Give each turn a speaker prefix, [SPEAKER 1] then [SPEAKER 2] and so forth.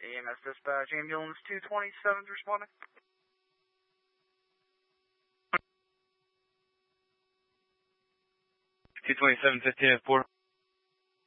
[SPEAKER 1] EMS dispatch, ambulance 227 responding.
[SPEAKER 2] 227, 15 at 4.